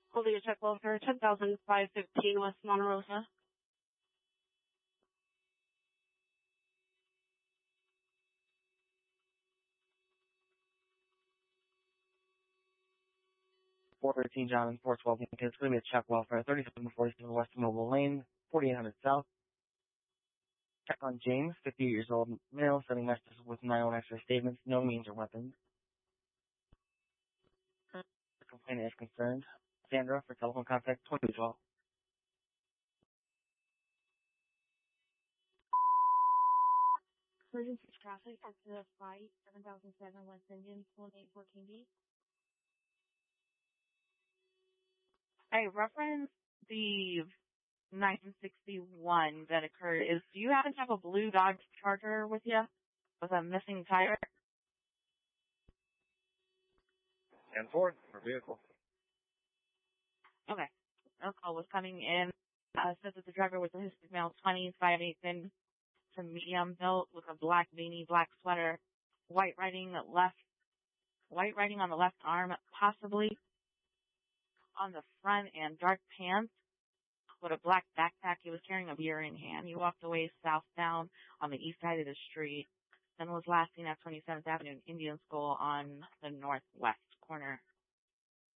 Holding a check welfare, 10,515 West Monte Rosa. .413 John and 412 Lincoln. It's going to be a check welfare, 3747 West Mobile Lane, 4800 South. Check on James, 58 years old, male, sending messages with my own X-ray statements, no means or weapons. The complainant is concerned. Sandra for telephone contact 2012. Emergency traffic at the fight, 7007 West Indian, 1814B. I referenced the 1961 that occurred. Do you happen to have a blue Dodge Charger with you with a missing tire? And Ford, our vehicle. Okay. A call was coming in. Said that the driver was a Hispanic male, 20s, 5'8", to medium built with a black beanie, black sweater, white writing on the left arm, possibly on the front, and dark pants with a black backpack. He was carrying a beer in hand. He walked away southbound on the east side of the street, then was last seen at 27th Avenue and Indian School on the northwest corner